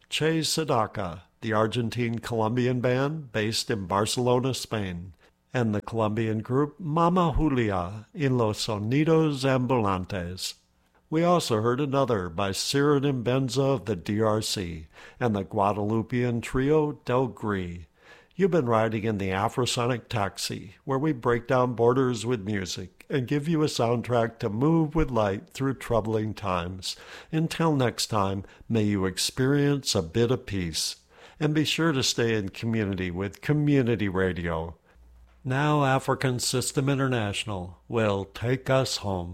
Che Sedaka, the Argentine-Colombian band based in Barcelona, Spain, and the Colombian group Mama Julia in Los Sonidos Ambulantes. We also heard another by Sirin Benza of the DRC and the Guadalupean trio Del Gris. You've been riding in the Afrosonic Taxi, where we break down borders with music and give you a soundtrack to move with light through troubling times. Until next time, may you experience a bit of peace. And be sure to stay in community with Community Radio. Now African System International will take us home.